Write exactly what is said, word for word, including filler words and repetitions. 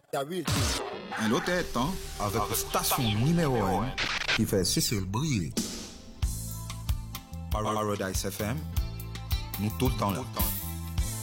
Un autre temps avec la station numéro un qui fait Cécile briller. Paradise F M, nous tout le temps là.